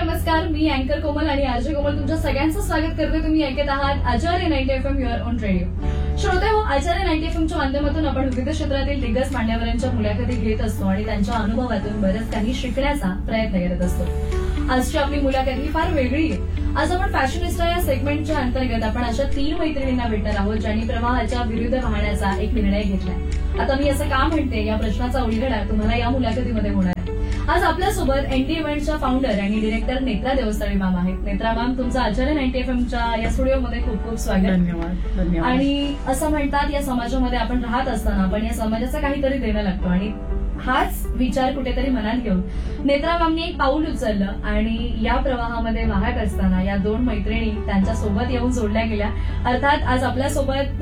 नमस्कार. मी अँकर कोमल आणि आरजे कोमल तुमच्या सगळ्यांचं स्वागत करते. तुम्ही ऐकत आहात आचार्य 90 FM युअर ऑन रेडिओ. श्रोते हो, आचार्य 90 FMच्या माध्यमातून आपण विविध क्षेत्रातील दिग्गज मान्यवरांच्या मुलाखती घेत असतो आणि त्यांच्या अनुभवातून बरंच काही शिकण्याचा प्रयत्न करत असतो. आजची आपली मुलाखत ही फार वेगळी आहे. आज आपण फॅशनिस्टा या सेगमेंटच्या अंतर्गत आपण अशा 3 मैत्रिणींना भेटणार आहोत ज्यांनी प्रवाहाच्या विरुद्ध वाहण्याचा एक निर्णय घेतलाय. आता मी असं का म्हणते या प्रश्नाचा उलगडा तुम्हाला या मुलाखतीमध्ये होणार आहे. आज आपल्यासोबत एनडी इव्हेंटच्या फाउंडर आणि डिरेक्टर नेत्रा देवस्थळी मॅम आहेत. नेत्रा मॅम, तुमचं आचार्य 90 FMच्या या स्टुडिओमध्ये खूप खूप स्वागत. धन्यवाद. आणि असं म्हणतात या समाजामध्ये आपण राहत असताना आपण या समाजाचं काहीतरी देणं लागतो आणि हाच विचार कुठेतरी मनात घेऊन नेत्रा मॅमनी एक पाऊल उचललं आणि या प्रवाहामध्ये वाहत असताना या 2 मैत्रिणी त्यांच्या सोबत येऊन जोडल्या गेल्या. अर्थात आज आपल्यासोबत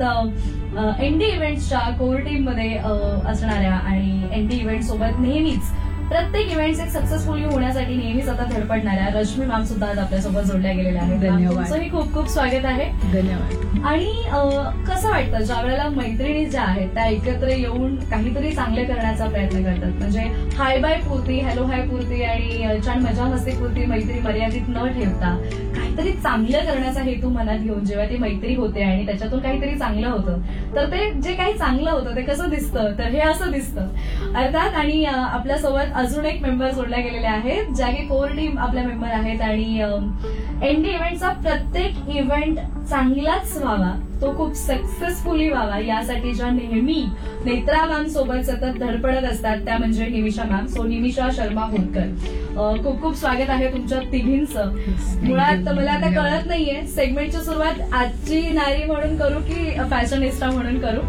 एनडी इव्हेंट्सच्या कोर टीम मध्ये असणाऱ्या आणि एनडी इव्हेंट सोबत नेहमीच प्रत्येक इव्हेंट्स एक सक्सेसफुली होण्यासाठी नेहमीच आता धडपडणाऱ्या रश्मी मॅम सुद्धा आज आपल्यासोबत जोडल्या गेलेल्या आहेत. धन्यवाद. तुमचंही खूप खूप स्वागत आहे. धन्यवाद. आणि कसं वाटतं ज्या वेळेला मैत्रिणी ज्या आहेत त्या एकत्र येऊन काहीतरी चांगले करण्याचा प्रयत्न करतात, म्हणजे हाय बाय पुरती, हॅलो हाय पुरती आणि छान मजा मस्ती पुरती मैत्री मर्यादित न ठेवता काहीतरी चांगलं करण्याचा हेतू मनात घेऊन जेव्हा ती मैत्री होते आणि त्याच्यातून काहीतरी चांगलं होतं तर ते जे काही चांगलं होतं ते कसं दिसतं तर हे असं दिसतं अर्थात. आणि आपल्यासोबत अजून एक मेंबर जोडल्या गेलेले आहेत ज्या की कोर टीम आपल्या मेंबर आहेत आणि एनडी इव्हेंटचा प्रत्येक इव्हेंट चांगलाच व्हावा, तो खूप सक्सेसफुली व्हावा यासाठी ज्या नेहमी नेत्रा मॅम सोबत सतत धडपडत असतात त्या म्हणजे निमिषा मॅम. सो निमिषा शर्मा होतकर, खूप खूप स्वागत आहे तुमच्या तिघींचं. मुळात मला आता कळत नाहीये सेगमेंटची सुरुवात आजची नारी म्हणून करू की फॅशनिस्टा म्हणून करू.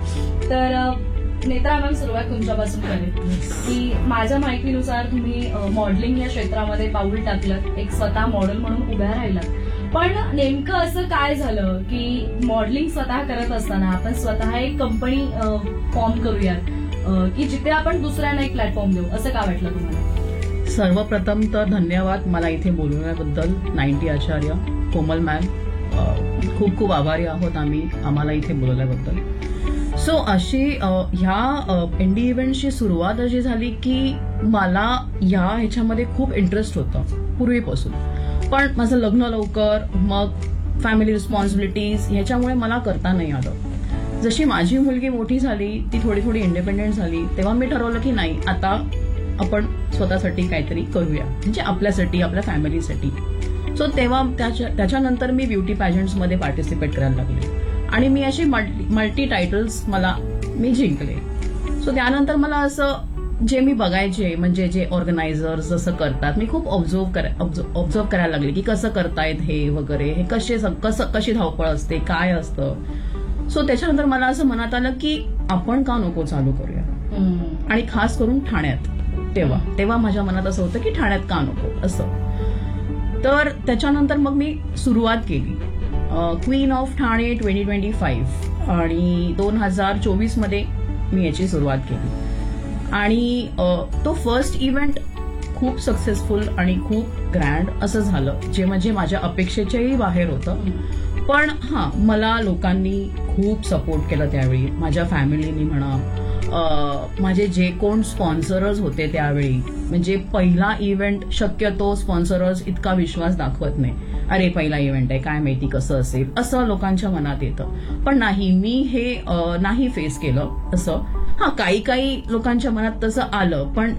तर नेत्रा मॅम, सुरुवात तुमच्यापासून करेल की माझ्या माहितीनुसार तुम्ही मॉडेलिंग या क्षेत्रामध्ये पाऊल टाकलं, एक स्वतः मॉडेल म्हणून उभ्या राहिलात. पण नेमकं असं काय झालं की मॉडेलिंग स्वतः करत असताना आपण स्वतः एक कंपनी फॉर्म करूयात की जिथे आपण दुसऱ्यांना एक प्लॅटफॉर्म देऊ, असं का वाटलं तुम्हाला? सर्वप्रथम तर धन्यवाद मला इथे बोलवण्याबद्दल. 90 आचार्य कोमल मॅम, खूप खूप आभारी आहोत आम्ही आम्हाला इथे बोलवल्याबद्दल. सो अशी ह्या एनडी इव्हेंटची सुरुवात अशी झाली की मला ह्याच्यामध्ये खूप इंटरेस्ट होता पूर्वीपासून, पण माझं लग्न लवकर, मग फॅमिली रिस्पॉन्सिबिलिटीज ह्याच्यामुळे मला करता नाही आलं. जशी माझी मुलगी मोठी झाली, ती थोडी थोडी इंडिपेंडेंट झाली, तेव्हा मी ठरवलं की नाही, आता आपण स्वतःसाठी काहीतरी करूया, म्हणजे आपल्यासाठी, आपल्या फॅमिलीसाठी. सो तेव्हा त्याच्यानंतर मी ब्युटी पॅजंट्समध्ये पार्टिसिपेट करायला लागले आणि मी अशी मल्टी टायटल्स मी जिंकले. सो त्यानंतर मला असं जे मी बघायचे, म्हणजे जे ऑर्गनायझर्स जसं करतात, मी खूप ऑब्झर्व करायला लागले की कसं करतायत हे वगैरे, हे कशी धावपळ असते, काय असतं. सो त्याच्यानंतर मला असं मनात आलं की आपण का नको चालू करूया, आणि खास करून ठाण्यात. तेव्हा माझ्या मनात असं होतं की ठाण्यात का नको असं. तर त्याच्यानंतर मग मी सुरुवात केली क्वीन ऑफ ठाणे 2025 आणि 2024 मी याची सुरुवात केली. आणि तो फर्स्ट इव्हेंट खूप सक्सेसफुल आणि खूप ग्रँड असं झालं, जे म्हणजे माझ्या अपेक्षेच्याही बाहेर होतं. पण मला लोकांनी खूप सपोर्ट केला त्यावेळी, माझ्या फॅमिलीनी म्हणा, माझे जे कोण स्पॉन्सरर्स होते त्यावेळी, म्हणजे पहिला इव्हेंट शक्यतो स्पॉन्सरर्स इतका विश्वास दाखवत नाही, अरे पहिला इव्हेंट आहे काय माहिती कसं असेल, असं लोकांच्या मनात येतं. पण नाही, मी हे नाही फेस केलं असं. काही लोकांच्या मनात तसं आलं, पण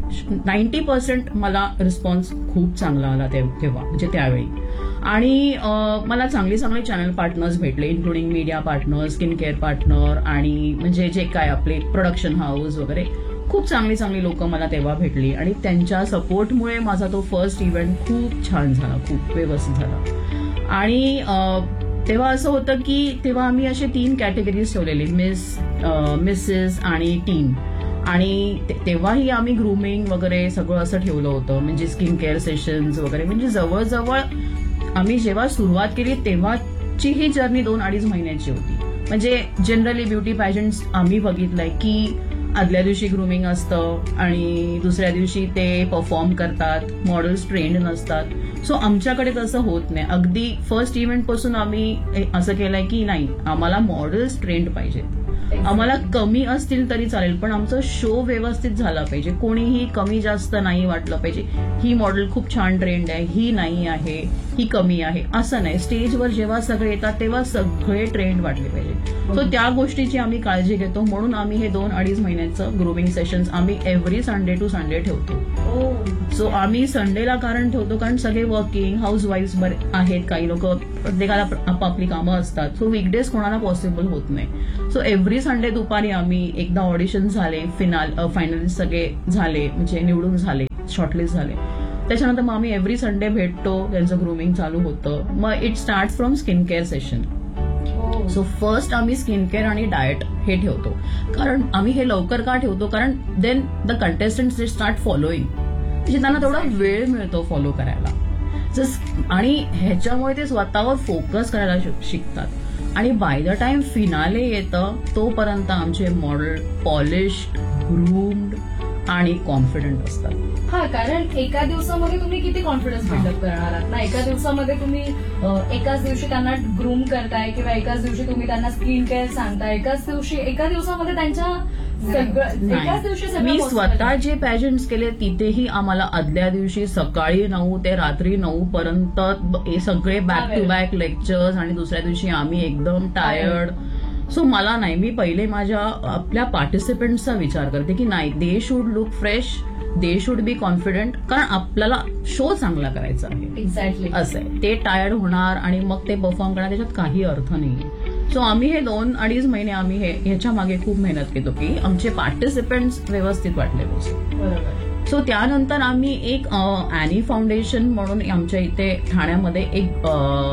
90% मला रिस्पॉन्स खूप चांगला आला तेव्हा, म्हणजे त्यावेळी. आणि मला चांगले चॅनल पार्टनर्स भेटले, including media partner, skin care partner आणि म्हणजे जे काय आपले प्रोडक्शन हाऊस वगैरे, खूप चांगली लोक मला तेव्हा भेटली आणि त्यांच्या सपोर्टमुळे माझा तो फर्स्ट इव्हेंट खूप छान झाला, खूप व्यवस्थित झाला. आणि तेव्हा असं होतं की तेव्हा आम्ही असे 3 कॅटेगरीज ठेवलेली, मिसेस आणि टीम. आणि तेव्हाही आम्ही ग्रूमिंग वगैरे सगळं असं ठेवलं होतं, म्हणजे स्किन केअर सेशन्स वगैरे. म्हणजे जवळजवळ आम्ही जेव्हा सुरुवात केली तेव्हाची ही जर्नी 2-2.5 महिन्याची होती. म्हणजे जनरली ब्युटी पॅजंट्स आम्ही बघितलंय की आदल्या दिवशी ग्रूमिंग असतं आणि दुसऱ्या दिवशी ते परफॉर्म करतात, मॉडेल्स ट्रेंड नसतात. सो आमच्याकडे तसं होत नाही. अगदी फर्स्ट इव्हेंट पासून आम्ही असं केलंय की नाही, आम्हाला मॉडेल्स ट्रेंड पाहिजेत. आम्हाला कमी असतील तरी चालेल, पण आमचं शो व्यवस्थित झाला पाहिजे. कोणीही कमी जास्त नाही वाटलं पाहिजे. ही मॉडेल खूप छान ट्रेंड आहे, ही नाही आहे, ही कमी आहे, असं नाही. स्टेजवर जेव्हा सगळे येतात तेव्हा सगळे ट्रेंड वाटले पाहिजे. सो त्या गोष्टीची आम्ही काळजी घेतो. म्हणून आम्ही हे 2-2.5 महिन्याचं ग्रूमिंग सेशन्स आम्ही एव्हरी संडे टू संडे ठेवतो. सो आम्ही संडेला कारण ठेवतो कारण सगळे वर्किंग हाऊसवाईफ आहेत, काही लोक प्रत्येकाला आपापली कामं असतात. सो वीकडेज कोणाला पॉसिबल होत नाही. सो एव्हरी संडे दुपारी आम्ही एकदा ऑडिशन झाले, फायनलिस्ट सगळे झाले, म्हणजे निवडून झाले, शॉर्टलिस्ट झाले, त्याच्यानंतर मग आम्ही एव्हरी संडे भेटतो, त्यांचं ग्रूमिंग चालू होतं. मग it start from skin care session. So first आम्ही स्किन केअर आणि डाएट हे ठेवतो. कारण आम्ही हे लवकर का ठेवतो, कारण then the contestants they start following, म्हणजे त्यांना तेवढा वेळ मिळतो फॉलो करायला. आणि ह्याच्यामुळे ते स्वतःवर फोकस करायला शिकतात. आणि बाय द टाइम फिनाले येतं तोपर्यंत आमचे मॉडेल पॉलिश्ड, ग्रूम्ड आणि कॉन्फिडंट असतात. हा, कारण एका दिवसामध्ये तुम्ही किती कॉन्फिडन्स बिल्डअप करणार आहात ना. एका दिवसामध्ये तुम्ही एकाच दिवशी त्यांना ग्रूम करताय किंवा एकाच दिवशी तुम्ही त्यांना स्किन केअर सांगताय, एका दिवसामध्ये त्यांच्या एकाच दिवशी मी स्वतः जे पॅजंट्स केले तिथेही आम्हाला आदल्या दिवशी सकाळी 9 ते रात्री 9 पर्यंत सगळे बॅक टू बॅक लेक्चर्स, आणि दुसऱ्या दिवशी आम्ही एकदम टायर्ड. सो मला नाही, मी पहिले आपल्या पार्टिसिपंट्सचा विचार करते की नाही, they should look fresh, they should be confident, कारण आपल्याला शो चांगला करायचा आहे. एक्झॅक्टली असं आहे. ते टायर्ड होणार आणि मग ते परफॉर्म करणार, त्याच्यात काही अर्थ नाहीये. सो आम्ही हे 2-2.5 महिने आम्ही ह्याच्या मागे खूप मेहनत घेतो की आमचे पार्टिसिपंट्स व्यवस्थित वाटले पाहिजे. बरोबर. सो त्यानंतर आम्ही एक अॅनी फाउंडेशन म्हणून आमच्या इथे ठाण्यामध्ये एक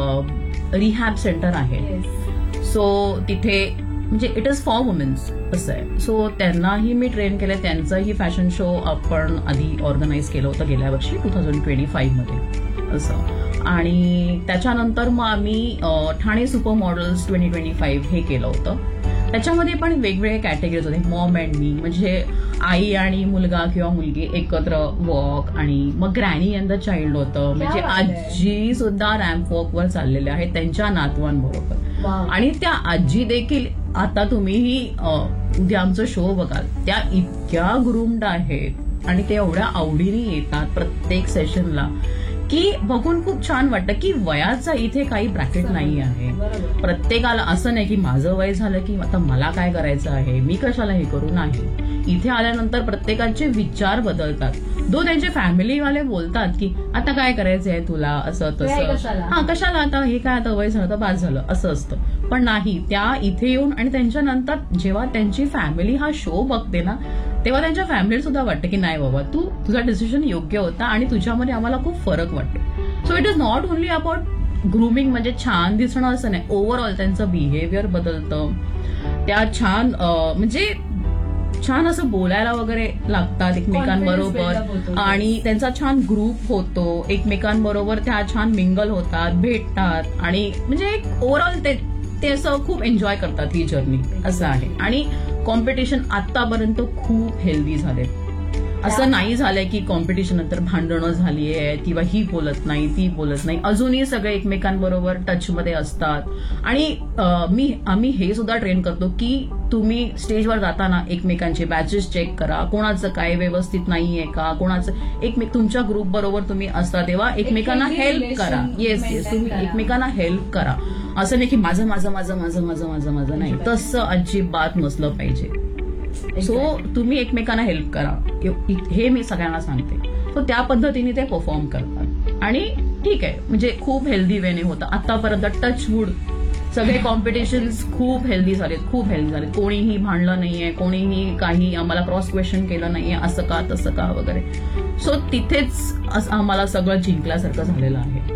रिहॅब सेंटर आहे. सो तिथे म्हणजे इट इज फॉर वुमेन्स असं आहे. सो त्यांनाही मी ट्रेन केलं. त्यांचाही फॅशन शो आपण आधी ऑर्गनाईज केलं होतं गेल्या वर्षी 2025 मध्ये असं. आणि त्याच्यानंतर मग आम्ही ठाणे सुपर मॉडेल्स 2025 हे केलं होतं. त्याच्यामध्ये पण वेगवेगळे कॅटेगरीज होते. मॉम अँड मी, म्हणजे आई आणि मुलगा किंवा मुलगी एकत्र वॉक, आणि मग ग्रॅनी अँड द चाइल्ड होतं, म्हणजे आजी सुद्धा रॅम्प वॉकवर चाललेल्या आहेत त्यांच्या नातवांबरोबर. आणि त्या आजी देखील, आता तुम्हीही उद्या आमचं शो बघाल, त्या इतक्या ग्रूम्ड आहेत आणि ते एवढ्या आवडीने येतात प्रत्येक सेशनला की बघून खूप छान वाटतं की वयाचा इथे काही ब्रॅकेट नाही आहे. प्रत्येकाला असं नाही की माझं वय झालं की आता मला काय करायचं आहे, मी कशाला हे करू. नाही, इथे आल्यानंतर प्रत्येकाचे विचार बदलतात. त्यांचे फॅमिलीवाले बोलतात की आता काय करायचंय तुला, असं तसं, हा कशाला आता, हे काय आता वय झालं तर बाद झालं, असं असतं. पण नाही, त्या इथे येऊन आणि त्यांच्यानंतर जेव्हा त्यांची फॅमिली हा शो बघते ना, तेव्हा त्यांच्या फॅमिलीला सुद्धा वाटतं की नाही बाबा, तुझा डिसिजन योग्य होता आणि तुझ्यामध्ये आम्हाला खूप फरक वाटतो. So it is not only about grooming, म्हणजे छान दिसणं असं नाही. ओव्हरऑल त्यांचं बिहेवियर बदलतं. त्या छान म्हणजे छान असं बोलायला वगैरे लागतात एकमेकांबरोबर, आणि त्यांचा छान ग्रुप होतो. एकमेकांबरोबर त्या छान मिंगल होतात, भेटतात, आणि म्हणजे एक ओव्हरऑल ते असं खूप एन्जॉय करतात ही जर्नी, असं आहे. आणि कॉम्पिटिशन आतापर्यंत खूप हेल्दी झाले. असं नाही झालंय की कॉम्पिटिशन नंतर भांडणं झाली आहे किंवा ही बोलत नाही ती बोलत नाही. अजूनही सगळे एकमेकांबरोबर टचमध्ये असतात. आणि आम्ही हे सुद्धा ट्रेन करतो की तुम्ही स्टेजवर जाताना एकमेकांचे बॅचेस चेक करा, कोणाचं काय व्यवस्थित नाहीये का, कोणाचं तुमच्या ग्रुप बरोबर तुम्ही असता तेव्हा एकमेकांना हेल्प करा. येस, तुम्ही एकमेकांना हेल्प करा. असं नाही की माझं माझं माझं माझं माझं माझं माझं नाही, तसं अजिबात नसलं पाहिजे. सो तुम्ही एकमेकांना हेल्प करा, हे मी सगळ्यांना सांगते. सो त्या पद्धतीने ते परफॉर्म करतात. आणि ठीक आहे, म्हणजे खूप हेल्दी वेने होतं आतापर्यंत. टच वूड सगळे कॉम्पिटिशन्स खूप हेल्दी झालेत, खूप हेल्दी झालेत. कोणीही भांडलं नाहीये, कोणीही काही आम्हाला क्रॉस क्वेश्चन केलं नाहीये, असं का तसं का वगैरे. सो तिथेच आम्हाला सगळं जिंकल्यासारखं झालेलं आहे.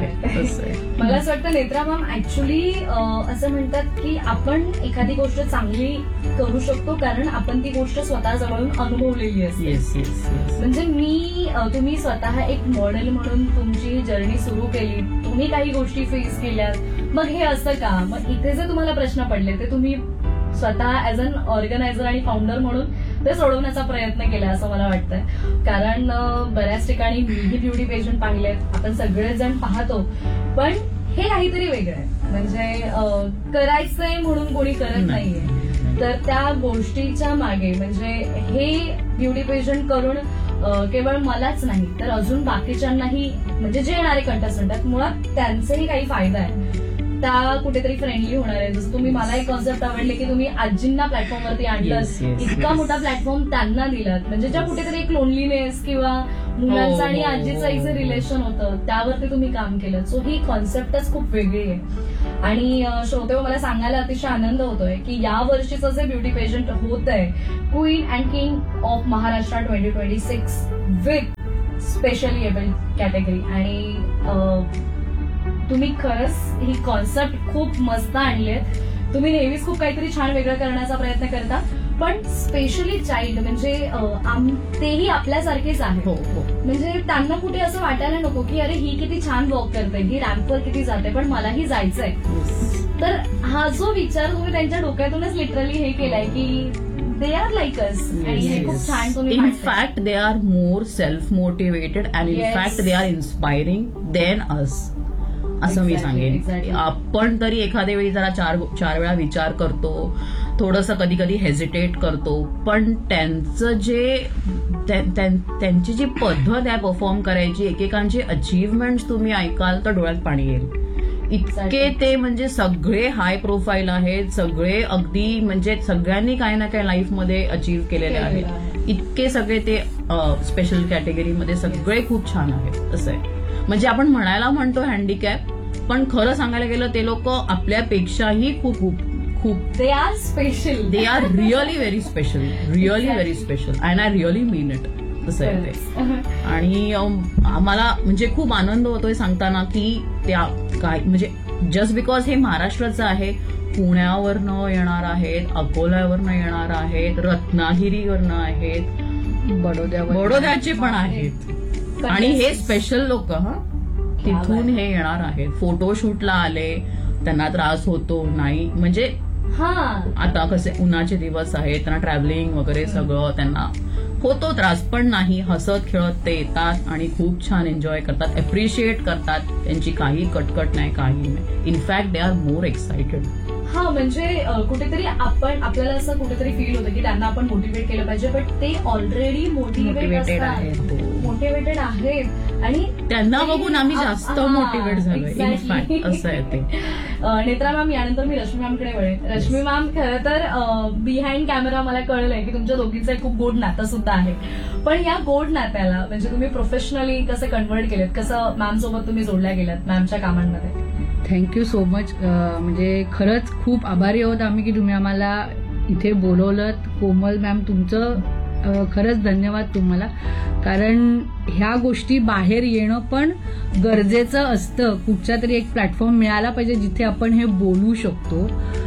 मला असं वाटतं नेत्रा मॅम, ऍक्च्युली असं म्हणतात की आपण एखादी गोष्ट चांगली करू शकतो कारण आपण ती गोष्ट स्वतः जवळून अनुभवलेली असते. म्हणजे तुम्ही स्वतः एक मॉडेल म्हणून तुमची जर्नी सुरू केली, तुम्ही काही गोष्टी फेस केल्या, मग हे असं का, मग इथे जे तुम्हाला प्रश्न पडले ते तुम्ही स्वतः ऍज अन ऑर्गनायझर आणि फाउंडर म्हणून ते सोडवण्याचा प्रयत्न केला असं मला वाटतंय. कारण बऱ्याच ठिकाणी मीही ब्युटी पेशंट पाहिलेत, आपण सगळेच जण पाहतो, पण हे काहीतरी वेगळं आहे. म्हणजे करायचंय म्हणून कोणी करत नाहीये. तर त्या गोष्टीच्या मागे म्हणजे हे ब्युटी पेजंट करून केवळ मलाच नाही तर अजून बाकीच्यांनाही म्हणजे जे येणारे कंटेस्टंट आहेत मुळात त्यांचाही काही फायदा आहे, त्या कुठेतरी फ्रेंडली होणार आहे. जसं तुम्ही मला एक कॉन्सेप्ट आवडले की तुम्ही आजींना प्लॅटफॉर्मवरती आणलं, इतका मोठा प्लॅटफॉर्म त्यांना दिलात, म्हणजे ज्या कुठेतरी एक लोनलीनेस किंवा मुलांचं आणि आजीचं एक जे रिलेशन होतं त्यावरती तुम्ही काम केलं. सो ही कॉन्सेप्टच खूप वेगळी आहे आणि श्रोते मला सांगायला अतिशय आनंद होतोय की या वर्षीचं जे ब्युटी पेजंट होत आहे queen and king of Maharashtra 2026 with specially abled category आणि तुम्ही खरंच ही कॉन्सेप्ट खूप मस्त आणली आहे. तुम्ही नेहमीच खूप काहीतरी छान वेगळं करण्याचा प्रयत्न करता, पण स्पेशली चाइल्ड म्हणजे तेही आपल्यासारखेच आहे. म्हणजे त्यांना कुठे असं वाटायला नको की अरे ही किती छान वॉक करते, ही रॅम्पवर किती जाते, पण मलाही जायचंय. तर हा जो विचार तुम्ही त्यांच्या डोक्यातूनच लिटरली हे केलाय की दे आर लाईक अस आणि हे खूप छान तुम्ही in fact they are more self motivated and in fact they are inspiring than us असं मी सांगेन. आपण तरी एखाद्या वेळी जरा चार वेळा विचार करतो, थोडंसं कधी कधी हेजिटेट करतो, पण त्यांचं जे त्यांची जी पद्धत आहे परफॉर्म करायची, एकेकांची अचीवमेंट तुम्ही ऐकाल तर डोळ्यात पाणी येईल. इतके ते म्हणजे सगळे हाय प्रोफाईल आहेत, सगळे अगदी म्हणजे सगळ्यांनी काही ना काही लाईफमध्ये अचीव्ह केलेले आहेत. इतके सगळे ते स्पेशल कॅटेगरीमध्ये सगळे खूप छान आहेत. असं आहे म्हणजे आपण म्हणायला म्हणतो हँडिकॅप, पण खरं सांगायला गेलं ते लोक आपल्यापेक्षाही खूप खूप खूप they are special, they are really very special, really very special and I really mean it. तसं आहे ते. आणि आम्हाला म्हणजे खूप आनंद होतोय सांगताना की त्या काय म्हणजे जस्ट बिकॉज हे महाराष्ट्राचं आहे, पुण्यावरनं येणार आहेत, अकोल्यावरनं येणार आहेत, रत्नागिरीवरनं आहेत, बडोद्याचे पण आहेत आणि हे स्पेशल लोक तिथून हे येणार आहेत. फोटोशूटला आले, त्यांना त्रास होतो नाही म्हणजे आता कसे उन्हाचे दिवस आहेत, त्यांना ट्रॅव्हलिंग वगैरे सगळं त्यांना होतो त्रास, पण नाही, हसत खेळत ते येतात आणि खूप छान एन्जॉय करतात, अप्रिशिएट करतात. त्यांची काही कटकट नाही, काही नाही. In fact they are more excited. म्हणजे कुठेतरी आपल्याला असं कुठेतरी फील होतं की त्यांना आपण मोटिवेट केलं पाहिजे, पण ते ऑलरेडी मोटिवेटेड आहेत आणि त्यांना बघून आम्ही जास्त मोटिवेट झालोय. इनफॅक्ट असं आहे ते. नेत्रा मॅम, यानंतर मी रश्मी मॅमकडे वळेन. रश्मी मॅम, खरं तर बिहाइंड कॅमेरा मला कळलंय की तुमच्या दोघींचं एक खूप गोड नातं सुद्धा आहे, पण या गोड नात्याला म्हणजे तुम्ही प्रोफेशनली कसं कन्व्हर्ट केलेत, कसं मॅम सोबत तुम्ही जोडल्या गेलात मॅमच्या कामांमध्ये? Thank you so much. म्हणजे खरंच खूप आभारी आहोत आम्ही की तुम्ही आम्हाला इथे बोलवलं. कोमल मॅम, तुमचं खरंच धन्यवाद तुम्हाला, कारण ह्या गोष्टी बाहेर येणं पण गरजेचं असतं. कुठच्या तरी एक प्लॅटफॉर्म मिळाला पाहिजे जिथे आपण हे बोलू शकतो.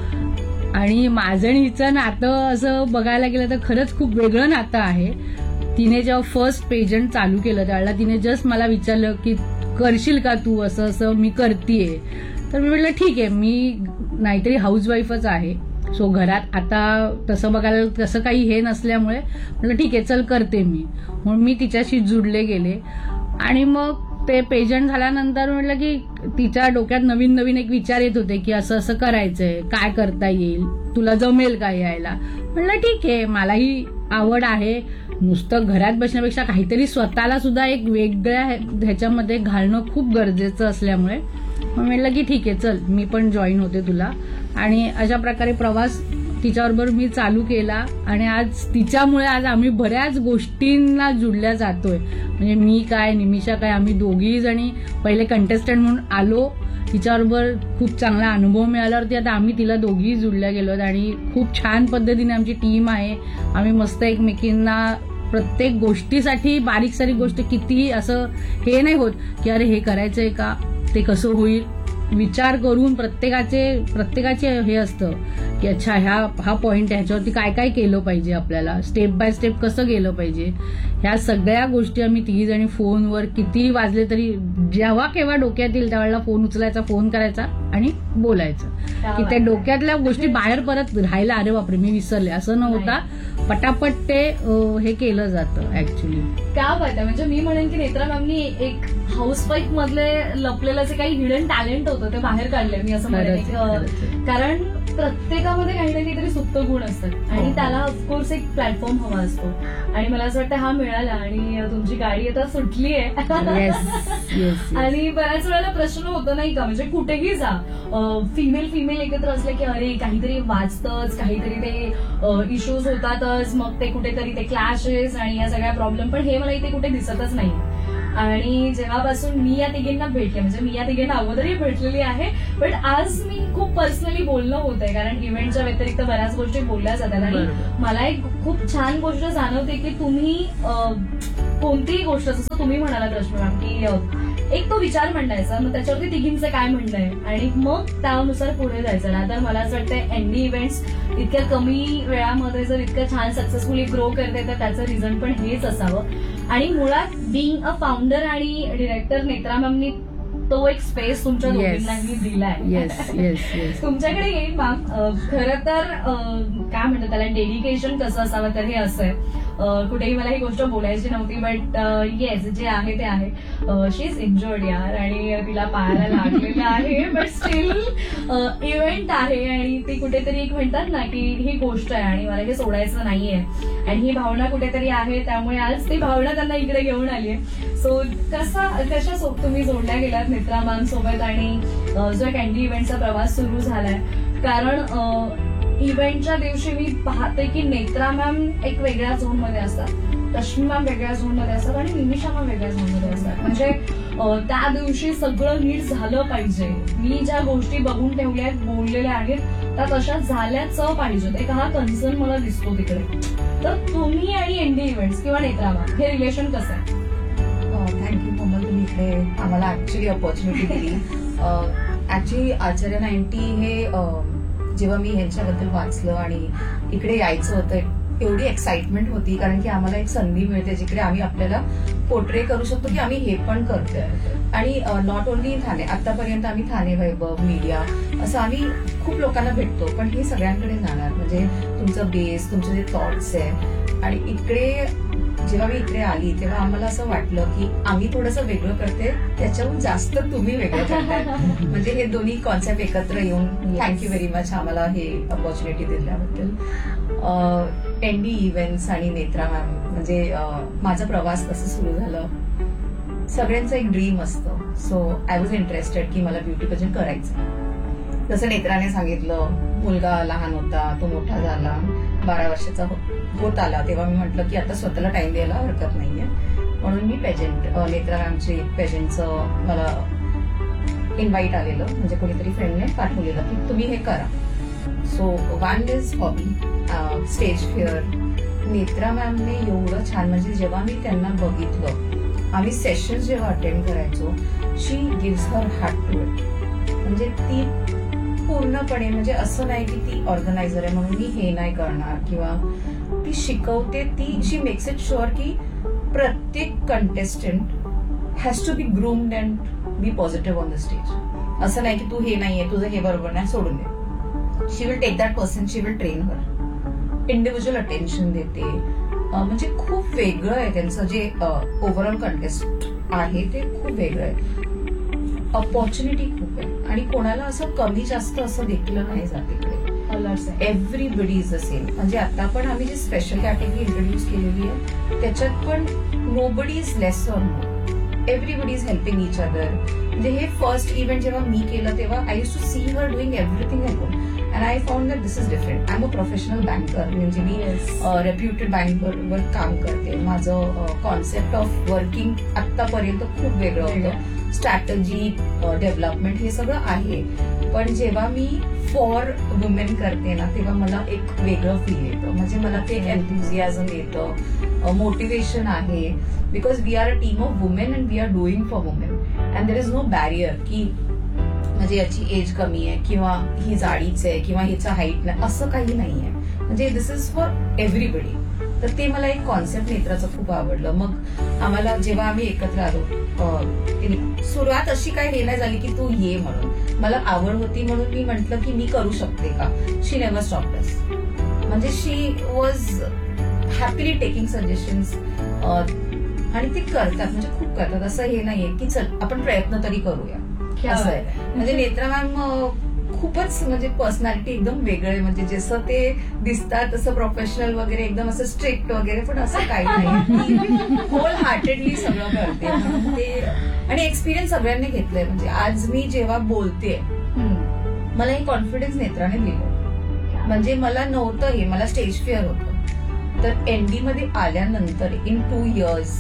आणि माझं आणि हिचं नातं असं बघायला गेलं तर खरंच खूप वेगळं नातं आहे. तिने जेव्हा फर्स्ट पेजंट चालू केलं त्यावेळेला तिने जस्ट मला विचारलं की करशील का तू असं असं, मी करतीये. तर मी म्हटलं ठीक आहे, मी नाहीतरी हाऊसवाईफच आहे, सो घरात आता तसं बघायला तसं काही हे नसल्यामुळे म्हटलं ठीक आहे चल करते मी. म्हणून मी तिच्याशी जुडले गेले आणि मग ते पेजंट झाल्यानंतर म्हटलं की तिच्या डोक्यात नवीन नवीन एक विचार येत होते की असं असं करायचंय, काय करता येईल, तुला जमेल का यायला. म्हटलं ठीक आहे, मलाही आवड आहे, नुसतं घरात बसण्यापेक्षा काहीतरी स्वतःला सुद्धा एक वेगळ्या ह्याच्यामध्ये घालणं खूप गरजेचं असल्यामुळे मग म्हटलं की ठीक आहे चल मी पण जॉईन होते तुला. आणि अशा प्रकारे प्रवास तिच्याबरोबर मी चालू केला आणि आज तिच्यामुळे आज आम्ही बऱ्याच गोष्टींना जुडल्या जातोय. म्हणजे मी काय, निमिषा काय, आम्ही दोघी जणी पहिले कंटेस्टंट म्हणून आलो, तिच्याबरोबर खूप चांगला अनुभव मिळाल्यावरती आता आम्ही तिला दोघी जुडल्या गेलो आणि खूप छान पद्धतीने आमची टीम आहे. आम्ही मस्त एकमेकींना प्रत्येक गोष्टीसाठी बारीक सारीक गोष्ट कितीही असं हे नाही होत की अरे हे करायचंय का, ते कसं होईल, विचार करून प्रत्येकाचे हे असतं की अच्छा हा पॉइंट आहे, ह्याच्यावरती काय काय केलं पाहिजे, आपल्याला स्टेप बाय स्टेप कसं गेलं पाहिजे. ह्या सगळ्या गोष्टी आम्ही तिघी जणी फोनवर कितीही वाजले तरी जेव्हा केव्हा डोक्यात येईल त्यावेळेला फोन उचलायचा, फोन करायचा आणि बोलायचं की त्या डोक्यातल्या गोष्टी बाहेर परत राहायला अरे बापरे मी विसरले असं न होता पटापट ते हे केलं जातं ऍक्च्युली. क्या बात आहे. म्हणजे मी म्हणेन की नेत्रा मॅमनी एक हाऊसवाईफ मधले लपलेलं जे काही हिडन टॅलेंट होतं ते बाहेर काढलंय मी असं म्हणेन. कारण प्रत्येकामध्ये काही ना काहीतरी सुप्त गुण असतात आणि त्याला ऑफकोर्स एक प्लॅटफॉर्म हवा असतो आणि मला असं वाटतं हा मिळाला आणि तुमची गाडी आता सुटली आहे येस आणि बऱ्याच वेळेला प्रश्न होतो नाही का, म्हणजे कुठेही जा फिमेल एकत्र असले की अरे काहीतरी वाचतच, काहीतरी ते इश्यूज होतातच, मग ते कुठेतरी ते क्लॅशेस आणि या सगळ्या प्रॉब्लेम, पण हे मला इथे कुठे दिसतच नाही. आणि जेव्हापासून मी या तिघींना भेटले, म्हणजे मी या तिघींना अगोदरही भेटलेली आहे, पण आज मी खूप पर्सनली बोलणं होत आहे कारण इव्हेंटच्या व्यतिरिक्त बऱ्याच गोष्टी बोलल्या जातात आणि मला एक खूप छान गोष्ट जाणवते की तुम्ही कोणतीही गोष्ट, जसं तुम्ही म्हणालात रश्मी मॅम की एक तो विचार मांडायचा, मग त्याच्यावरती तिघींचं काय म्हणणं आहे आणि मग त्यानुसार पुढे जायचं. ना तर मला असं वाटतं एनडी इव्हेंट्स इतक्या कमी वेळामध्ये जर इतकं छान सक्सेसफुली ग्रो करते तर त्याचं रिझन पण हेच असावं. आणि मुळात बिईंग अ फाउंडर आणि डिरेक्टर नेत्रा मॅमनी तो एक स्पेस तुमच्या दोघींनाही दिलाय. येस येस येस तुमच्याकडे येईल मॅम. खरं तर काय म्हणतात त्याला, डेडिकेशन कसं असावं तर हे असं आहे. कुठेही मला ही गोष्ट बोलायची नव्हती, बट येस जे आहे ते आहे. शी इज इंजर्ड यार आणि तिला पाहायला लागलेलं आहे, बट स्टील इव्हेंट आहे आणि ती कुठेतरी एक म्हणतात ना की ही गोष्ट आहे आणि मला हे सोडायचं नाहीये आणि ही भावना कुठेतरी आहे, त्यामुळे आज ती भावना त्यांना इकडे घेऊन आली आहे. सो कशा तुम्ही जोडल्या गेलात नेत्रा मॅम सोबत आणि जो कॅन्डी इव्हेंटचा प्रवास सुरू झालाय, कारण इव्हेंटच्या दिवशी मी पाहते की नेत्रा मॅम एक वेगळ्या झोन मध्ये असतात, रश्मी मॅम वेगळ्या झोन मध्ये असतात आणि निमिषा मॅम वेगळ्या झोन मध्ये असतात. म्हणजे त्या दिवशी सगळं नीट झालं पाहिजे. मी ज्या गोष्टी बघून ठेवल्या आहेत, बोललेल्या आहेत, त्या तशा झाल्याच पाहिजेत. एक हा कन्सर्न मला दिसतो तिकडे. तर तुम्ही आणि एनडी इव्हेंट्स किंवा नेत्रा मॅम हे रिलेशन कसं आहे? थँक्यू कोमल, तुम्ही इकडे आम्हाला ऍक्च्युली अपॉर्च्युनिटी दिली. ऍक्च्युली आचार्य 90 हे जेव्हा मी ह्यांच्याबद्दल वाचलं आणि इकडे यायचं होतं, एवढी एक्साइटमेंट होती कारण की आम्हाला एक संधी मिळते जिकडे आम्ही आपल्याला पोर्ट्रे करू शकतो की आम्ही हे पण करतोय. आणि नॉट ओन्ली इन ठाणे, आतापर्यंत आम्ही ठाणे वैभव मीडिया असं आम्ही खूप लोकांना भेटतो, पण हे सगळ्यांकडे जाणार म्हणजे तुमचं बेस, तुमचे जे थॉट्स आहे. आणि इकडे जेव्हा मी इकडे आली तेव्हा आम्हाला असं वाटलं की आम्ही थोडंसं वेगळं करते, त्याच्याहून जास्त तुम्ही वेगळं करताय. म्हणजे हे दोन्ही कॉन्सेप्ट एकत्र येऊन थँक्यू व्हेरी मच आम्हाला हे अपॉर्च्युनिटी दिल्याबद्दल. एनडी इव्हेंट्स आणि नेत्रा मॅम म्हणजे माझा प्रवास कसं सुरू झालं, सगळ्यांचं एक ड्रीम असतं. सो आय वॉज इंटरेस्टेड की मला ब्युटी पेजंट करायचं. जसं नेत्राने सांगितलं, मुलगा लहान होता, तो मोठा झाला, 12 वर्षाचा होत आला, तेव्हा मी म्हटलं की आता स्वतःला टाइम द्यायला हरकत नाहीये, म्हणून मी पेजंट नेत्रा मॅमचे पेजंटचं मला इन्व्हाइट आलेलं, म्हणजे कोणीतरी फ्रेंडने पाठवलेलं की तुम्ही हे करा. So one is hobby, stage fear. Netra मॅमने एवढं छान, म्हणजे जेव्हा मी त्यांना बघितलं, आम्ही सेशन्स जेव्हा अटेंड करायचो, शी gives her heart to it. म्हणजे ती पूर्णपणे, म्हणजे असं नाही की ती ऑर्गनायझर आहे म्हणून मी हे नाही करणार, किंवा ती शिकवते, ती शी मेक्स इट शुअर की प्रत्येक contestant has to be groomed and B positive on the stage. असं नाही की तू हे नाहीये, तुझं हे बरोबर नाही, सोडून दे. शी will take that person, she will train her, individual attention देते. म्हणजे खूप वेगळं आहे त्यांचं जे ओव्हरऑल कंटेस्ट आहे ते खूप वेगळं आहे. अपॉर्च्युनिटी खूप आहे आणि कोणाला असं कमी जास्त असं देखलं नाही जात इकडे. Everybody is the same. म्हणजे आता पण आम्ही जी स्पेशल कॅटेगरी इंट्रोड्यूस केलेली आहे त्याच्यात पण nobody is less or more, everybody is helping each other. म्हणजे हे फर्स्ट इव्हेंट जेव्हा मी केलं तेव्हा I use to C her doing everything at home and I found that this is different. I am a professional banker, म्हणजे मी reputed बँकवर काम करते. माझं concept of working आतापर्यंत खूप वेगळं होतं. स्ट्रॅटजी, डेव्हलपमेंट हे सगळं आहे, पण जेव्हा मी फॉर वुमेन करते ना तेव्हा मला एक वेगळं फील येतं. म्हणजे मला ते एन्थुझियाझम येतं, मोटिवेशन आहे, because we are a team of women and we R doing for women and there is no barrier की म्हणजे याची एज कमी आहे किंवा ही जाडीच आहे किंवा हिचा हाईट नाही, असं काही नाहीये. म्हणजे दिस इज फॉर एव्हरीबडी. तर ते मला एक कॉन्सेप्ट नेत्राचं खूप आवडलं. मग आम्हाला जेव्हा आम्ही एकत्र आलो, सुरुवात अशी काय हे नाही झाली की तू ये म्हणून, मला आवड होती म्हणून मी म्हंटल की मी करू शकते का. शी नेव्हर स्टॉप्ड अस. म्हणजे शी वॉज हॅपीली टेकिंग सजेशन्स आणि ते करतात, म्हणजे खूप करतात. असं हे नाहीये की चल आपण प्रयत्न तरी करूया, असं आहे. म्हणजे नेत्रा मॅम खूपच म्हणजे पर्सनॅलिटी एकदम वेगळं आहे. म्हणजे जसं ते दिसतात तसं प्रोफेशनल वगैरे एकदम असं स्ट्रिक्ट वगैरे, पण असं काही नाही. होल हार्टेडली सगळं करते म्हणून ते. आणि एक्सपिरियन्स सगळ्यांनी घेतलंय. म्हणजे आज मी जेव्हा बोलते मला हे कॉन्फिडन्स नेत्राने दिलं. म्हणजे मला नव्हतं हे, मला स्टेज फिअर होतं. तर एनडी मध्ये आल्यानंतर in 2 years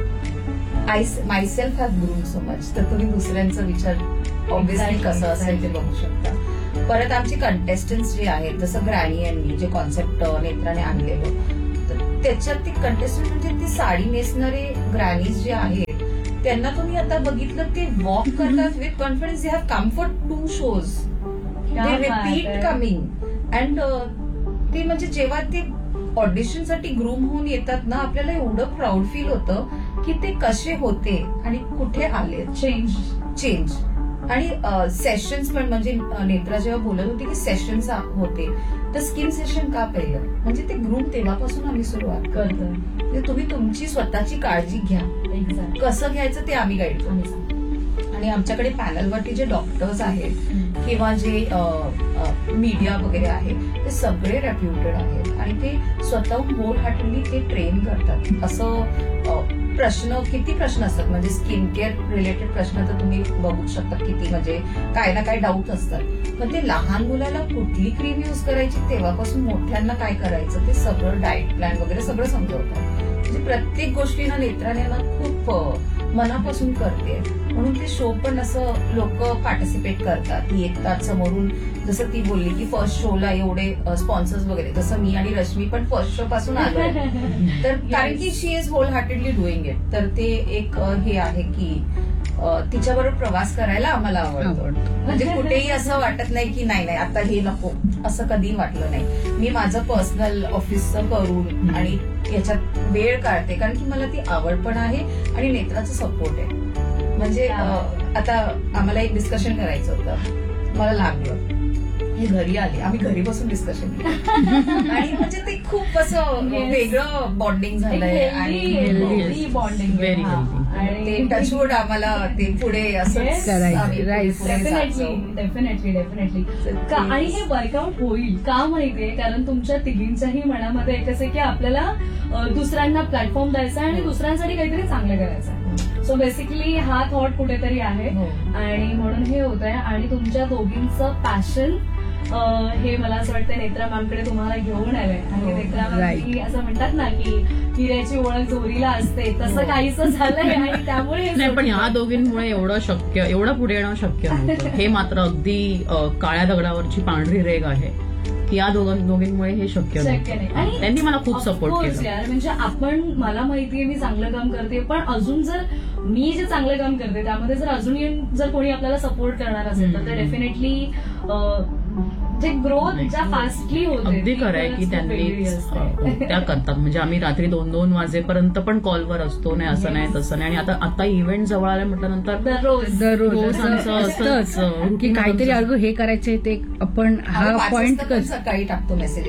I myself have grown so much. तर तुम्ही दुसऱ्यांचा विचार ऑब्व्हियसली कसं असेल ते बघू शकता. परत आमचे कंटेस्टंट्स जे आहेत, जसं ग्रॅनी यांनी जे कॉन्सेप्ट नेत्राने आणलेलं, तर त्याच्यात ते कंटेस्टंट म्हणजे ती साडी नेसणारे ग्रॅनीज जे आहेत त्यांना तुम्ही आता बघितलं ते वॉक करतात with confidence. They have come for 2 shows. They repeat coming and ते म्हणजे जेव्हा ते ऑडिशन साठी ग्रूम होऊन येतात ना, आपल्याला एवढं प्राऊड फील होतं की ते कसे होते आणि कुठे आले. चेंज आणि सेशन्स पण म्हणजे नेत्रा जेव्हा बोलत होती की सेशन्स होते, तर स्किन सेशन का पहिलं, म्हणजे ते ग्रूम तेव्हापासून आम्ही सुरुवात करतो. म्हणजे तुम्ही तुमची स्वतःची काळजी घ्या. कसं घ्यायचं ते आम्ही गाईड करतो. आणि आमच्याकडे पॅनलवरती जे डॉक्टर्स आहेत किंवा जे मीडिया वगैरे आहे ते सगळे रेप्युटेड आहेत आणि ते स्वतःहून होल हार्टेडली ते ट्रेन करतात. असं किती प्रश्न असतात, म्हणजे स्किन केअर रिलेटेड प्रश्न तर तुम्ही बघू शकता किती, म्हणजे काय ना काय डाऊट असतात. पण ते लहान मुलाला कुठली क्रीम युज करायची तेव्हापासून मोठ्यांना काय करायचं ते सगळं डाएट प्लॅन वगैरे सगळं समजवतात. म्हणजे प्रत्येक गोष्टीना नेत्राने ना खूप मनापासून करते. म्हणून ते शो पण असं लोक पार्टिसिपेट करतात, येतात समोरून. जसं ती बोलली की फर्स्ट शोला एवढे स्पॉन्सर्स वगैरे, तसं मी आणि रश्मी पण फर्स्ट शो पासून आलो. तर कारण की शी is hole heartedly doing it. तर ते एक हे आहे की तिच्याबरोबर प्रवास करायला आम्हाला आवडतो. म्हणजे कुठेही असं वाटत नाही की नाही आता हे नको, असं कधी वाटलं नाही. मी माझं पर्सनल ऑफिसचं करून आणि याच्यात वेळ काढते कारण की मला ती आवड पण आहे आणि नेत्राचं सपोर्ट आहे. म्हणजे आता आम्हाला एक डिस्कशन करायचं होतं, मला लागलं, हे घरी आले, आम्ही घरी बसून डिस्कशन केलं आणि म्हणजे ते खूप असं वेगळं बॉन्डिंग झालंय आणि बॉन्डिंग व्हेरी ते टचवूड आम्हाला ते पुढे असं डेफिनेटली. आणि हे वर्कआउट होईल का माहितीये, कारण तुमच्या तिघींच्याही मनामध्ये एकच आहे की आपल्याला दुसऱ्यांना प्लॅटफॉर्म द्यायचा आहे आणि दुसऱ्यांसाठी काहीतरी चांगलं करायचं आहे. सो बेसिकली हा थॉट कुठेतरी आहे आणि म्हणून हे होत आहे. आणि तुमच्या दोघींचं पॅशन हे मला असं वाटतं नेत्रा मॅमकडे तुम्हाला घेऊन आलंय. आणि नेत्रा मॅम असं म्हणतात ना की हिऱ्याची ओळख जोरीला असते, तसं काहीच झालंय. आणि त्यामुळे नाही, पण ह्या दोघींमुळे एवढं पुढे येणं शक्य नव्हतं. हे मात्र अगदी काळ्या दगडावरची पांढरी रेग आहे की या दोघींमुळे हे शक्य नाही. आणि त्यांनी मला खूप सपोर्ट केला. म्हणजे आपण, मला माहितीये मी चांगलं काम करते, पण अजून जर मी जे चांगलं काम करते त्यामध्ये जर अजून जर कोणी आपल्याला सपोर्ट करणार असेल तर डेफिनेटली जे ग्रोथ ज्या फास्टली होते. अगदी खरं आहे की त्यांनी त्या करतात. म्हणजे आम्ही रात्री 2-2 वाजेपर्यंत पण कॉलवर असतो. नाही असं नाही तसं नाही. आणि आता इव्हेंट जवळ आल्या म्हटल्यानंतर दररोज असंच की काहीतरी अगं हे करायचंय ते आपण हा पॉइंट सकाळी टाकतो मेसेज.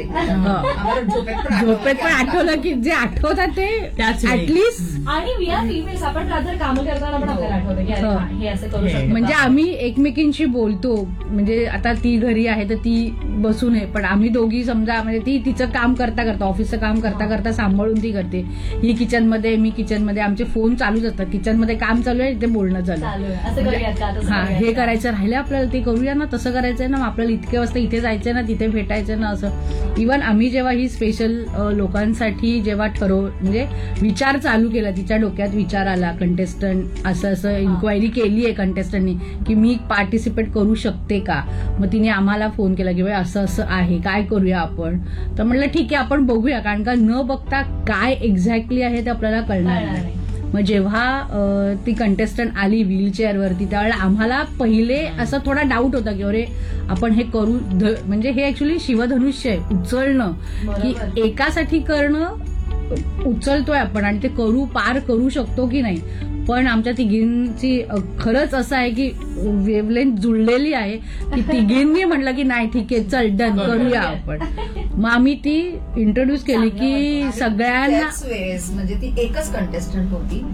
झोपेत पण आठवलं की जे आठवतात ते त्याच वेळी. ऍटलिस्ट. आणि वी आर फिमेल्स, आपण रात्र कामं करताना पण आपल्याला आठवतं की अरे हे असं करू शकतो. म्हणजे आम्ही एकमेकींशी बोलतो. म्हणजे आता ती घरी आहे तर ती बसू नये, पण आम्ही दोघी समजा म्हणजे ती तिचं काम करता करता, ऑफिसचं काम करता करता सांभाळून ती करते. ही किचनमध्ये, मी किचनमध्ये, आमचे फोन चालूच असतात. किचनमध्ये काम चालू आहे, इथे बोलणं चालू आहे. हा, हे करायचं राहिलं आपल्याला, ते करूया ना, तसं करायचंय ना, आपल्याला इतक्या वाजता इथे जायचंय ना, तिथे भेटायचं ना, असं. इव्हन आम्ही जेव्हा ही स्पेशल लोकांसाठी जेव्हा म्हणजे विचार चालू केला, तिच्या डोक्यात विचार आला, कंटेस्टंट असं इन्क्वायरी केली आहे कंटेस्टंटनी की मी पार्टिसिपेट करू शकते का. मग तिने आम्हाला फोन केला की असं असं आहे, काय करूया आपण. तर म्हणलं ठीक आहे आपण बघूया, कारण का न बघता काय एक्झॅक्टली आहे ते आपल्याला कळणार नाही. मग जेव्हा ती कंटेस्टंट आली व्हीलचेअरवरती त्यावेळेला आम्हाला पहिले असा थोडा डाऊट होता की अरे आपण हे करू, म्हणजे हे ऍक्च्युली शिवधनुष्य आहे, उचलणं, की एकासाठी करणं उचलतोय आपण आणि ते पार करू शकतो की नाही. पण आमच्या तिघींची खरंच असं आहे की वेवलेंथ जुळलेली आहे की तिघींनी म्हटलं की नाही ठीक आहे चल डन करूया आपण. मग आम्ही ती इंट्रोड्यूस केली की सगळ्यांना. म्हणजे ती एकच कंटेस्टंट होती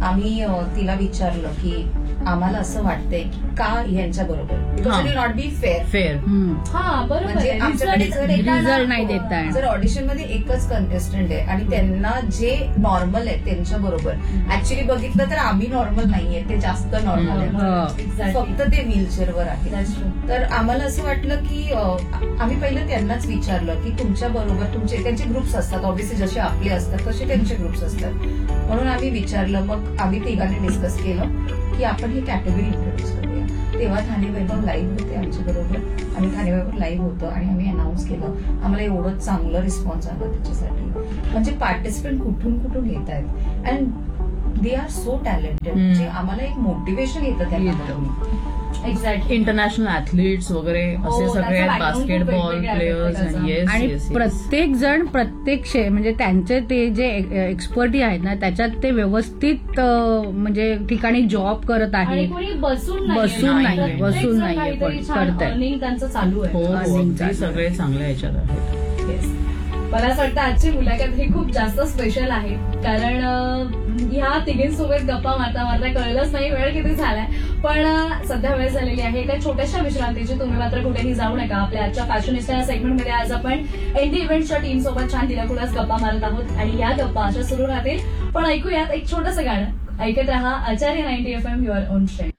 आम्ही तिला विचारलं की आम्हाला असं वाटतंय का यांच्या बरोबर हा. Because not be fair. Fair. हा बरोबर म्हणजे आहे. आमच्याकडे Result जर देताना- result नाही देता येणार. जर ऑडिशन मध्ये एकच कंटेस्टंट आहे आणि त्यांना जे नॉर्मल आहे त्यांच्या बरोबर ऍक्च्युली बघितलं तर आम्ही नॉर्मल नाहीये, ते जास्त नॉर्मल आहे. Exactly. फक्त ते व्हीलचेअरवर आहे. That's true. तर आम्हाला असं वाटलं की आम्ही पहिलं त्यांनाच विचारलं की तुमच्या बरोबर त्यांचे ग्रुप्स असतात ऑब्व्हियसली, जसे आपले असतात तसे त्यांचे ग्रुप्स असतात. म्हणून आम्ही विचारलं, मग आम्ही तिघांनी डिस्कस केलं की आपण ही कॅटेगरी इंट्रोड्यूस करूया. तेव्हा ठाणे वैभव लाईव्ह होते आमच्या बरोबर, आम्ही ठाणे वैभव लाईव्ह होतो आणि आम्ही अनाऊन्स केलं. आम्हाला एवढं चांगलं रिस्पॉन्स आला त्याच्यासाठी. म्हणजे पार्टिसिपंट कुठून कुठून येत आहेत and they are so talented. म्हणजे आम्हाला एक मोटिवेशन येतं त्यांना बघून. Exactly. इंटरनॅशनल ऍथलीट्स वगैरे हो, असे सगळे त्याचं background खूप बास्केटबॉल वेगवेगळं आहे प्लेयर्स त्याचं. येस आणि येस प्रत्येक जण प्रत्येक म्हणजे त्यांचे ते जे एक्सपर्टी आहेत ना त्याच्यात ते व्यवस्थित म्हणजे ठिकाणी जॉब करत आणि आहेत. कोणी बसून नाहीये. बसून नाहीये, प्रत्येक बसून जण नाहीये, काहीतरी पण छान करतायत. earning त्यांचं चालू आहे. हो Earning अगदी चालू सगळे चांगल्या ह्याच्यात आहेत. Yes. मला असं वाटतं आजची मुलाखत ही खूप जास्त स्पेशल आहे, कारण ह्या तिघींसोबत गप्पा मारता मारता कळलंच नाही वेळ किती झालाय. पण सध्या वेळ झालेली आहे एका छोट्याशा विश्रांतीची. तुम्ही मात्र कुठेही जाऊ नका. आपल्या आजच्या फॅशनिस्टा या सेगमेंटमध्ये आज आपण एनडी इव्हेंट्सच्या टीम सोबत छान दिलाखुलास गप्पा मारत आहोत आणि या गप्पा अशा सुरू राहतील. पण ऐकूयात एक छोटंसं गाणं. ऐकत रहा आचार्य 90 FM युअर ओन स्ट्रेंड.